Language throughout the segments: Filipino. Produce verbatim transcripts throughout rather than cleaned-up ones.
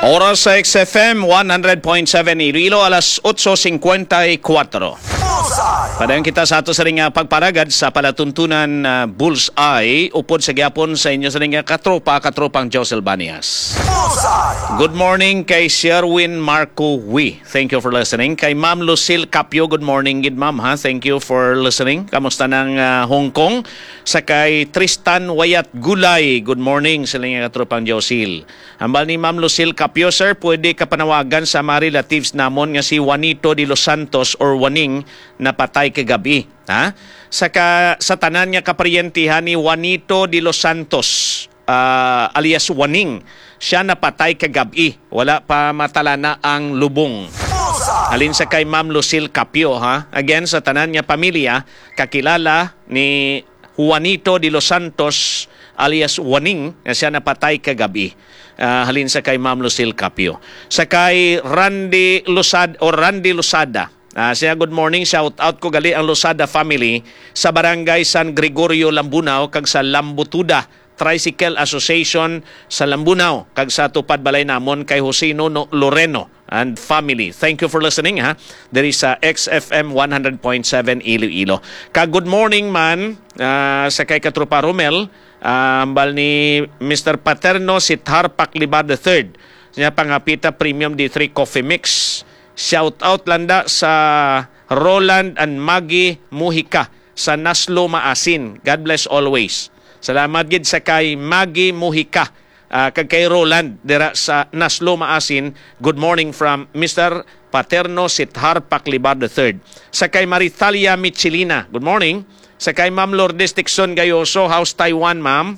Oras sa X F M one hundred point seven Iloilo, alas eight fifty-four. Padayon kita sa ato sa ring pagparagad sa palatuntunan uh, Bullseye upod sa gyapon sa inyo sa ring katropa, katropang Josel Banias. Good morning kay Sherwin Marco Wi. Thank you for listening. Kay Ma'am Lucille Capio, good morning gid ma'am ha. Thank you for listening. Kamusta ng uh, Hong Kong? Sa kay Tristan Wayat Gulay, good morning sa ring katropang Josel. Hambal ni Ma'am Lucille Capio, sir, pwede ka panawagan sa mga relatives namon nga si Juanito de los Santos or Waning na patay kagabi. Ha? Sa, ka, sa tanan niya kaparyentihan ni Juanito de los Santos, uh, alias Waning, siya napatay kagabi. Wala pa matalana ang lubong. Alin sa kay Ma'am Lucille Capio, ha? Again, sa tanan niya pamilya, kakilala ni Juanito de los Santos, alias Waning, na siya napatay kagabi. Uh, halin sa kay Ma'am Lucille Capio. Sa kay Randy Lusada o Randy Lusada. Uh, siya good morning, shout out ko gali ang Lusada family sa Barangay San Gregorio Lambunao kag sa Lambutuda Tricycle Association sa Lambunao kag sa tupad balay namon kay Josino no Loreno and family. Thank you for listening ha. There is sa X F M one hundred point seven Iloilo. Kag good morning man uh, sa kay Katropa Romel. Ambal uh, ni Mister Paterno Sithar Paklibar the third. Siya pangapita Premium D three Coffee Mix. Shout out landa sa Roland and Maggie Muhika sa Naslo Maasin. God bless always. Salamat gid sa kay Maggie Muhika uh, kag kay Roland dira sa Naslo Maasin. Good morning from Mister Paterno Sithar Paklibar the third. Sa kay Maritalia Michelina. Good morning. Sa kay Ma'am Lourdes Dixon Gayoso, House Taiwan, ma'am.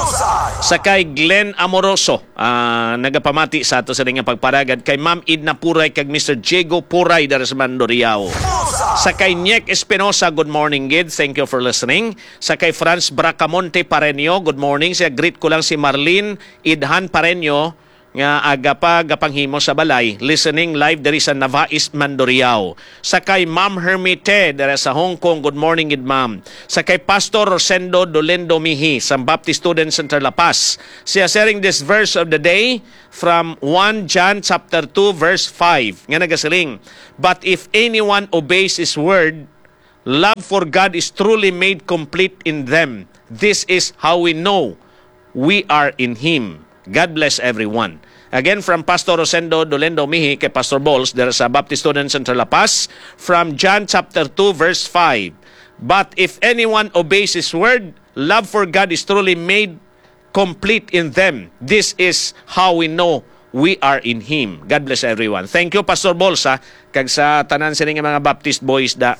Sa kay Glenn Amoroso, uh, nagapamati sa ato sa ring pagparagad. Kay Ma'am Idna Puray, kag Mister Diego Puray, dari sa Mandoriao. Sa kay Nyek Espinosa, good morning, gid. Thank you for listening. Sa kay Franz Bracamonte Pareño, good morning. Siya greet ko lang si Marlene Idhan Pareño, nga aga pa gapanghimo sa balay, listening live dari sa Navais Mandoriao. Sa kay Ma'am Hermite dari sa Hong Kong, good morning gid ma'am. Sa kay Pastor Rosendo Dolendo Mihi sa Baptist Student Center La Paz, siya sharing this verse of the day from First John chapter two verse five nga nagasiling, but if anyone obeys his word, love for God is truly made complete in them. This is how we know we are in Him. God bless everyone. Again, from Pastor Rosendo Dolendo Mihi kay Pastor Balls, there is a Baptist Student Center La Paz, from John chapter two, verse five. But if anyone obeys His word, love for God is truly made complete in them. This is how we know we are in Him. God bless everyone. Thank you, Pastor Balls, ha? Kag sa tanan sa mga Baptist boys da.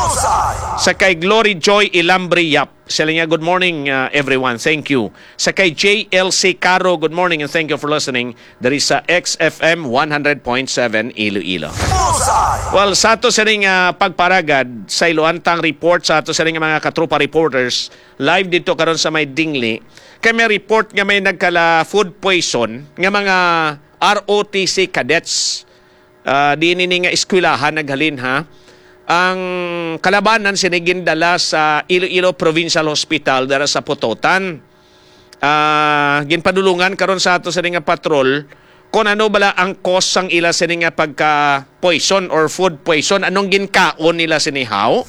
Sa kay Glory Joy Ilambri Yap, sila nga good morning uh, everyone, thank you. Sa kay J L C Caro, good morning and thank you for listening. There is sa X F M one hundred point seven Iloilo. Well, sa ato sa ring uh, pagparagad sa iluantang report sa ato sa ring mga katropa reporters, live dito karon sa may Dingli, kay may report nga may nagkala food poison nga mga R O T C cadets, uh, di nini nga eskwelahan naghalin ha. Ang kalabanan sinigindala sa Iloilo Provincial Hospital dara sa Pototan. Uh, ginpadulungan karon sa ato sa nga patrol kung ano bala ang cause sang ila sa nga pagka poison or food poison, anong ginkaon nila sinihaw.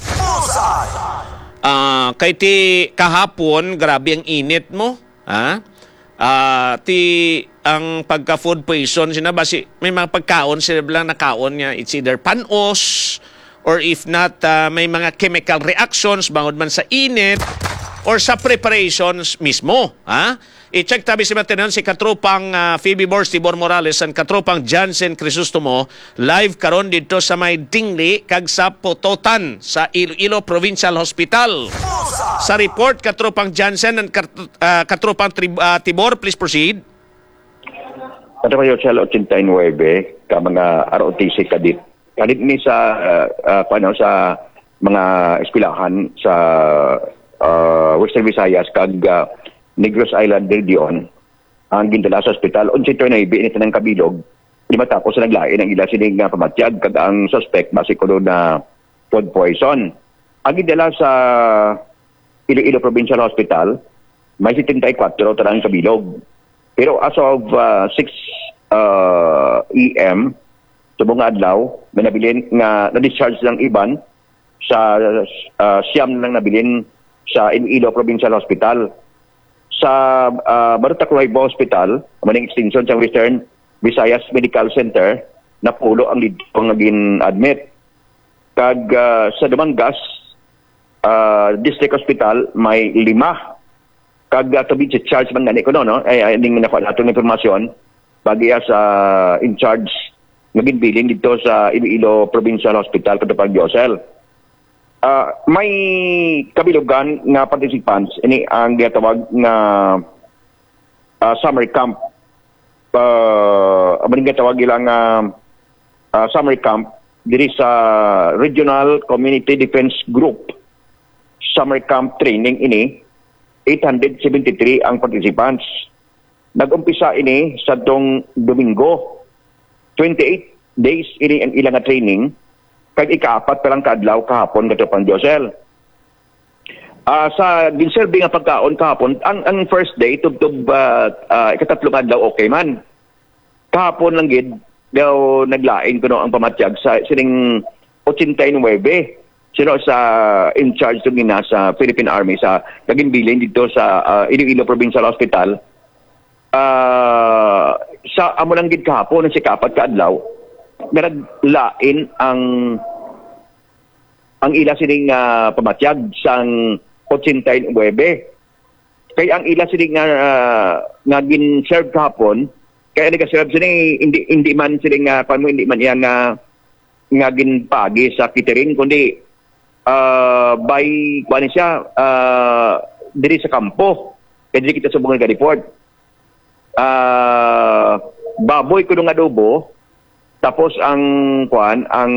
Uh, kay ti kahapon grabe ang init mo, ha? Uh, ti ang pagka food poison sinabasi may mga pagkaon sila lang nakaon niya, it's either panos or if not, uh, may mga chemical reactions bangod man sa init or sa preparations mismo. Ha? I-check tabi si Matenon si katropang uh, Phoebe Bors, Tibor Morales and katropang Jansen Crisostomo live karon dito sa may Dingli kag sa Pototan sa Iloilo Provincial Hospital. Sa report, katropang Jansen and kat, uh, katropang uh, Tibor, please proceed. Katropang Yosel eighty-nine ka mga R O T C kadit. Kanit ni sa uh, uh, paano sa mga eskwelahan sa uh, Western Visayas kag uh, Negros Island del Dion ang gindala sa ospital unsay toy na ibi ni tanang kabilog di matapos sa naglain ang ila sining nga pamatyag kag ang suspect base ko na food poison ang gindala sa Iloilo Provincial Hospital may seventy-four tarang kabilog pero as of uh, six uh, E M subong nga adlaw may nabilin nga na-discharge ng iban sa uh, siyam lang nabilin sa Iloilo Provincial Hospital. Sa uh, Baruta Nuevo Hospital, maning extension sa Western Visayas Medical Center, napulo ang lidto naging admit. Kag uh, sa Dumangas uh, District Hospital may lima. Kag uh, to be charge man gani ko no, no? Ay aning nakuha natong impormasyon bagiya sa in charge naging billing dito sa Iloilo Provincial Hospital Katapang Diosel. Uh, may kabilugan nga participants ini ang gitawag nga uh, summer camp. Uh, ang gitawag ilang uh, uh, summer camp diri sa Regional Community Defense Group. Summer camp training ini eight hundred seventy-three ang participants. Nag-umpisa ini sa tong Domingo. twenty-eight days ini ang ilang training. Kag ikaapat pa lang kadlaw kahapon Katapang Diosel. Uh, sa ginserbi nga pagkaon kahapon, ang ang first day tubtub uh, uh, ikatatlong adlaw okay man. Kahapon lang gid daw naglain kuno ang pamatyag sa sining eighty-nine sino sa in charge to gina sa Philippine Army sa naging dito sa uh, Iloilo Provincial Hospital. Uh, sa amo lang gid kahapon ang sikapat ka adlaw nga naglain ang ang ila sining uh, pamatyag sang eighty-nine. Kay ang ila sining nga uh, nga gin-serve kahapon kaya nagaserve sining hindi hindi man sining uh, paano hindi man iya nga nga ginpagi sa catering kundi uh, by kuan siya uh, diri sa kampo kay diri kita subong nga report. Uh, baboy kuno nga adobo. Tapos ang kuan ang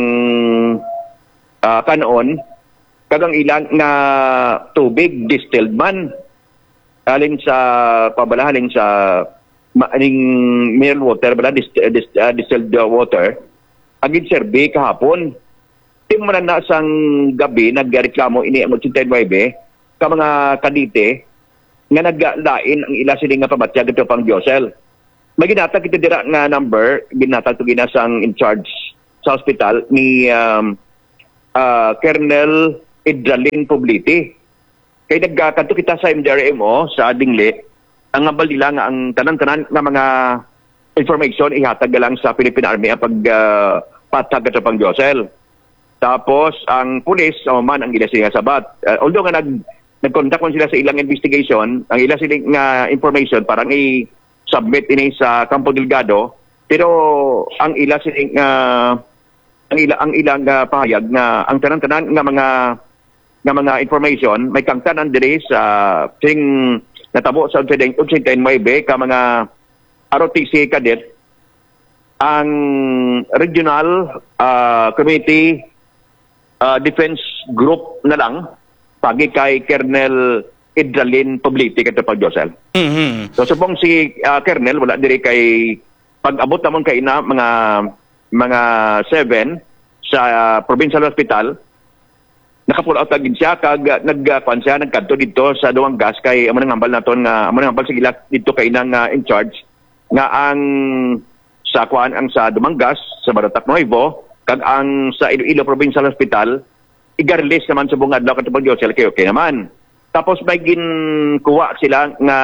uh, kanon kagang ilang nga tubig distilled man alin sa pabalahalin sa maaning mineral water bala dist, dist, uh, distilled water agin serbi kahapon timunan na sang gabi nagreklamo ini ang eighty-nine ka mga kadite nga naglain ang ila sining nga pamatyag ito pang Diosel. May ginatag ito dira nga number, ginatag ito ginasang in charge sa hospital ni um, uh, Colonel Idralin Poblete. Kaya nagkakanto kita sa M D R M O sa Dingli, ang ngabal nila nga ang tanan-tanan nga mga information ihatag lang sa Philippine Army ang pagpatag uh, ito pang Diosel. Tapos ang pulis, o man ang ila sila sabat. Uh, although nga nag, nag-contact man sila sa ilang investigation, ang ila silang nga information parang i- submit ini sa Campo Delgado pero ang ila sining uh, ang ila ang ilang uh, pahayag nga ang tanan-tanan nga mga nga mga information may kangtanan diri sa sing natabo sa eighty-nine ka mga R O T C cadet ang Regional uh, Community uh, Defense Group na lang pagi kay Colonel Idralin Poblete Katapang Diosel. Mm-hmm. So supong si uh, Colonel wala diri kay pag-abot namon kay ina mga mga seven sa uh, Provincial Hospital naka-pull out agad siya kag nagkuan siya nagkadto dito sa Dumangas kay amo nang hambal naton nga amo nang hambal sa dito kay inang uh, in charge nga ang sa kuan ang sa Dumangas sa Baruta Nuevo kag ang sa Iloilo Provincial Hospital igarlis naman sa buong adlaw Katapang Diosel kay okay naman. Tapos may ginkuha sila nga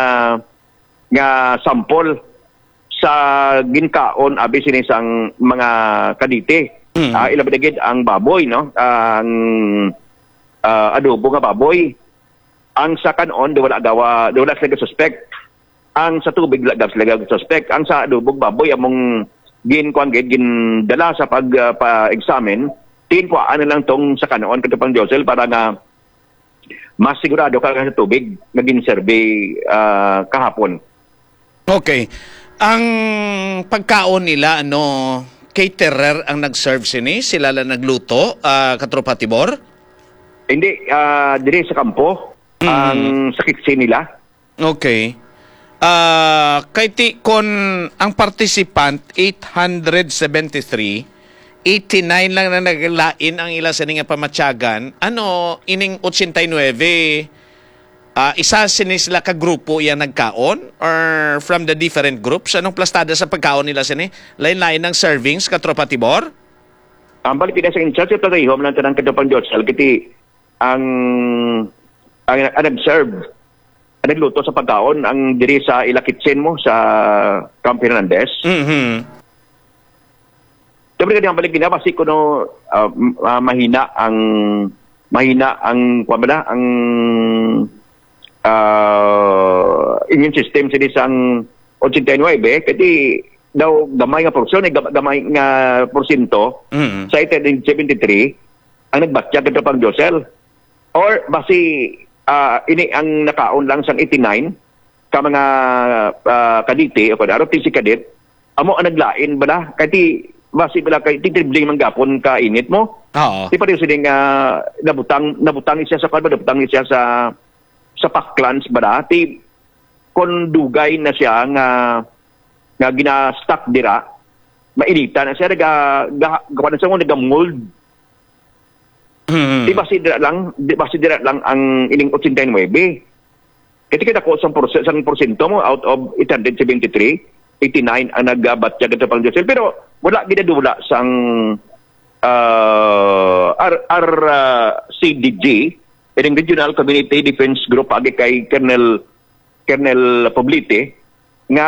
nga sample sa ginkaon abi sinisang mga kadite. Mm. Uh, ilabadagid ang baboy no, ang uh, adobo nga baboy. Ang sa kanon do wala gawa, do wala sila suspect. Ang sa tubig wala sila suspect. Ang sa adobo baboy among ginkuan gid gindala sa pag uh, pa-examine, tin ko ano lang tong sa kanon Katapang Diosel para nga mas sigurado ka sa tubig naging survey uh, kahapon. Okay. Ang pagkaon nila, ano, caterer ang nag-serve sini? Sila lang nagluto, uh, Katropa Tibor? Hindi, uh, dire sa kampo, mm. ang sa kitchen nila. Okay. Uh, kay ti, kon ang participant, eight hundred seventy-three, eighty-nine lang na naglain ang ila sa nga pamatyagan. Ano, ining eighty-nine, Ah, isa sini sila ka grupo yan nagkaon or from the different groups? Anong plastada sa pagkaon nila sini? Lain-lain ng servings ka Tropa Tibor? Ang balik kita sa in-charge ito tayo, lang tanang katapang Diyos, kiti ang ang, ang nag-serve, ang nagluto sa pagkaon, ang diri sa ila kitchen mo sa Camp Hernandez. Mm-hmm. Sabi ka ang balik kita, basi ko no, uh, mahina ang, mahina ang, kuwan ba na, ang, uh, immune system sa isang eighty-nine, kasi daw gamay nga porsyon, gamay nga porsyento, Mm-hmm. sa eighteen seventy-three, ang nagbatya ka pang Josel. Or basi, uh, ini ang nakaon lang sa eighty-nine, ka mga uh, kadite, o kada R O T C kadit, amo ang naglain ba na? Kasi basi bala kay titribling man gapon ka init mo. Oo. Di pa rin sining uh, nabutang, nabutang siya sa kalba, nabutang siya sa sa paklans ba na? Ti kondugay na siya nga nga gina-stock dira, mainita na siya, naga, gawa na siya mo, naga-mold. Mm-hmm. Di ba si dira lang, di ba si dira lang ang ining eighty-nine. Kasi kita ko isang porsyento mo out of eight hundred seventy-three, eighty-nine ang nagabatya ka pang Josel. Pero wala ginadula sang uh, R, R uh, C D G, ining Regional Community Defense Group, agi kay Colonel Colonel Poblete, nga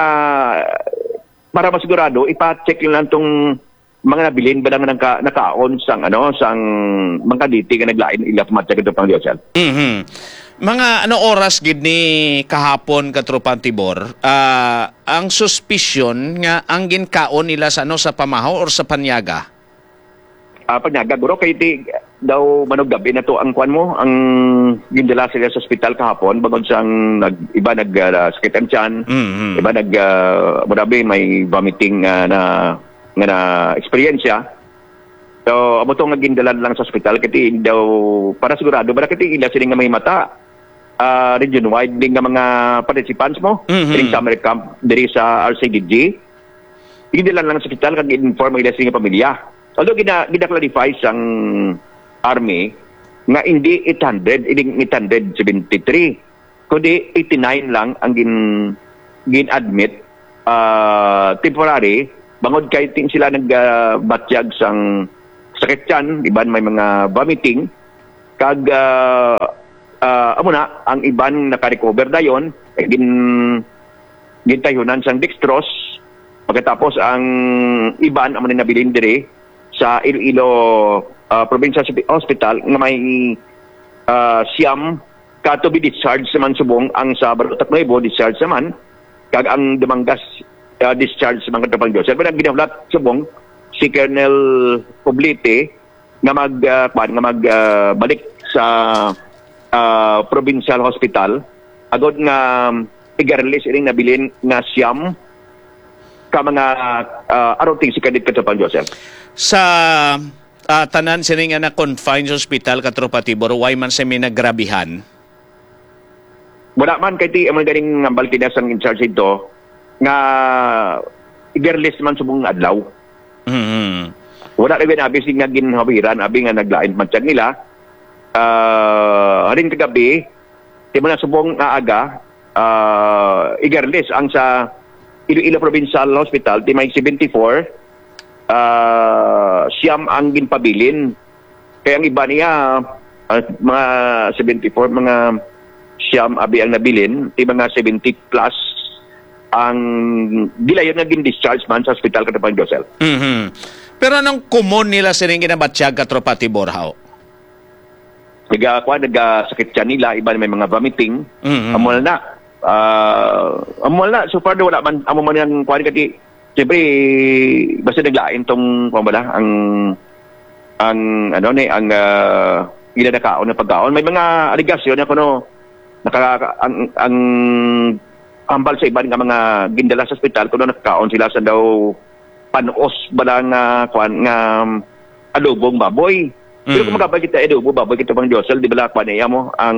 para masigurado ipa-check lang tong mga nabilin ba lang naka, nakaon sang ano sang mga diti nga naglain ila pamatya kadto pang Diosel. Mm-hmm. Mga ano oras gid ni kahapon ka Tropa Tibor, uh, ang suspicion nga ang ginkaon nila sa ano sa pamahaw or sa panyaga? Ah, uh, panyaga guro kay ti daw manog gabi na to ang kwan mo, ang gindala sila sa ospital kahapon bangod sang nag iba nag uh, sakit ang tiyan, mm-hmm. iba nag uh, murabi may vomiting uh, na nga na eksperyensya. So amo to nga gindala lang sa ospital kay daw para sigurado ba kay ila sila nga may mata uh, region wide ding nga mga participants mo mm-hmm. ding summer camp diri sa R C D G. Gindala lang sa ospital kag inform ila sila pamilya. Although gina gina-clarify sang Army nga hindi eight hundred, ining eight hundred seventy-three, kundi eighty-nine lang ang gin gin-admit uh, temporary bangod kay ting sila nagbatyag uh, sang sakit tiyan, iban may mga vomiting kag uh, uh, amo na ang iban naka-recover dayon eh, gin gintayunan sang dextrose pagkatapos ang iban amo na nabilin diri sa Iloilo uh, Provincial Hospital nga may uh, siyam ka to be discharged naman subong ang sa Barutak Nuevo discharge naman kag ang Dumangas uh, discharge sa mga Katapang Diyos. Pero ang ginawlat subong si Colonel Poblete nga mag uh, nga mag uh, balik sa uh, Provincial Hospital agod nga um, igarlis ining nabilin nga siyam ka mga uh, aroting si kadit Katapang Diyos. Sa uh, tanan sini nga na confined sa hospital ka Tropa Tibor, why man sa may nagrabihan? Wala man kay ti amang ganing ngambal tinas ang in charge ito nga igarlis man subong adlaw. Mm-hmm. Wala rin abis nga ginhawiran abi nga naglain matyan nila. Uh, haring kagabi di mo na subong nga aga uh, igarlis ang sa Iloilo Provincial Hospital di may seventy-four Uh, siyam ang ginpabilin. Kaya ang iba niya, uh, mga seventy-four, mga siyam abi ang nabilin, di mga seventy plus ang dilayon nga gin-discharge man sa hospital Katapang Josel. Mm-hmm. Pero anong common nila sining ginabatsyag ka Tropa Tibor, how? Nagakuha, nagasakit siya nila, iba may mga vomiting, mm-hmm. amol na. Uh, amol na, so far wala man, amol man yung kuha kati siyempre, basta naglain tong pambala, ang ang ano ni ang uh, ginanakaon na pagkaon. May mga aligasyon na kuno naka ang, ang ambal sa iban nga mga gindala sa ospital kuno nakakaon sila sa daw panos bala nga kuan nga um, adobong baboy. Mm. Pero kung magabay kita adobo baboy kita pang Diosel, di bala kuan niya mo ang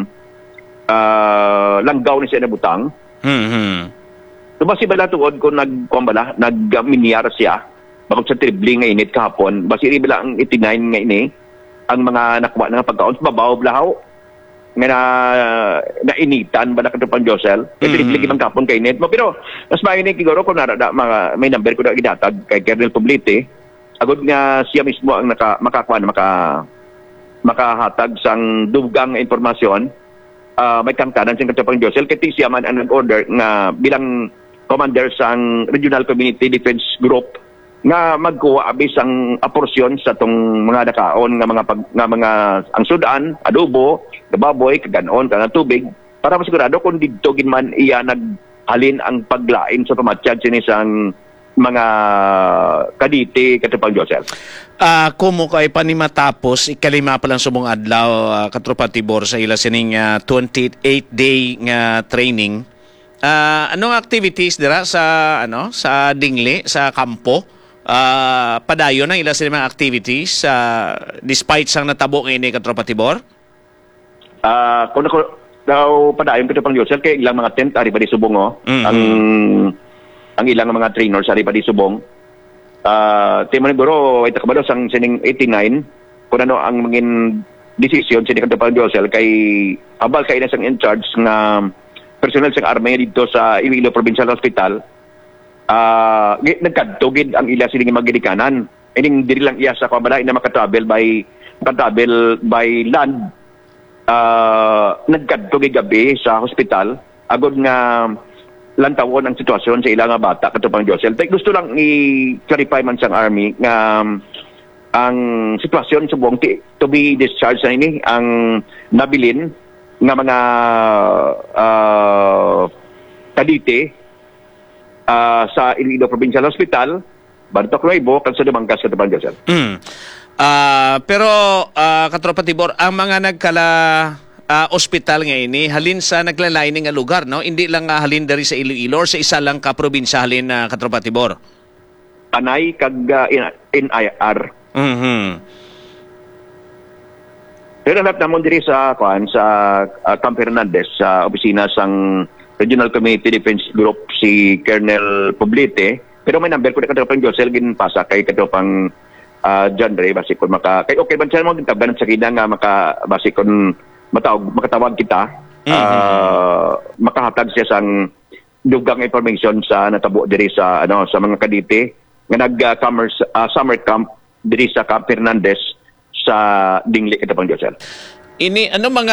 uh, langgaw ni siya na butang. Mhm. So basi bala tuod ko nagkumbala, nagminiar siya bakit sa tribling nga init kahapon. Basi ri bala ang eighty-nine nga ini ang mga nakuha nga pagkaon sa babaw blahaw nga na nainitan ba na katupang Josel kay Mhm. mm man kapon kay net mo pero mas mainit siguro kung nara da, mga, may number ko na gidatag kay Colonel Poblete agud nga siya mismo ang naka makakuan maka makahatag sang dugang impormasyon. Uh, may kangtanan siyang katupang Josel kay siya man ang nag-order nga bilang commander sang Regional Community Defense Group nga magkuha abis ang aporsyon sa tong mga nakaon nga mga pag, nga mga ang sudan, adobo, baboy, kaganon, kanang tubig para masigurado kung didto gin man iya naghalin ang paglain sa pamatsyag sini sang mga kadite katupang Josel. Ah, kumo kay pa ni matapos ikalima pa lang subong adlaw uh, katropa Tibor sa ila sining uh, twenty-eight day nga training. Ah, anong activities dira sa ano sa Dingli sa kampo? Uh, padayon ang ila sa mga activities uh, despite sang natabo ngayon katropa Tibor? Ah, uh, kung ako daw padayon katupang Josel kay ilang mga tent ari pa di subong oh. Mm-hmm. Ang ang ilang mga trainers ari pa di subong. Ah, uh, timo siguro ita kabalo sang sining eighty-nine kung ano ang mangin desisyon sining katupang Josel kay abal kay na sang in charge nga personnel sa army dito sa Iloilo Provincial Hospital. Ah, uh, nagkadtugid ang ila sining magidikanan. Ining diri lang iya sa kabalay na maka-travel by maka-travel by land. Ah, uh, nagkadtugid gabi sa hospital agud nga lantawon ang sitwasyon sa ilang nga bata katupang Josel. Tay gusto lang i-clarify man sang army nga um, ang sitwasyon sa buong ti- to be discharged na ini ang nabilin nga mga uh, kadite Uh, sa Iloilo Provincial Hospital, Bartok Nuevo, kan sa Dumangkas, katupang Josel. Mm. Uh, pero, uh, katropa Tibor, ang mga nagkala uh, ospital ngayon, eh, halin sa naglalain nga lugar, no? Hindi lang uh, halin dari sa Iloilo or sa isa lang ka probinsya halin na uh, katropa Tibor? Panay kag uh, N I R. Mm-hmm. Pero lahat namon diri sa kuan sa uh, Camp Hernandez sa opisina sang Regional Community Defense Group si Colonel Poblete. Pero may number ko na katupang Josel ginpasa kay katupang uh, John Ray basi kon maka kay okay man siya mo gintabdan sa kida nga maka basi kon matawag makatawag kita. Mm-hmm. Uh, makahatag siya sang dugang information sa natabo diri sa ano sa mga kadite nga nag uh, summer, uh, summer camp diri sa Camp Hernandez sa Dingli katupang Josel. Ini ano mga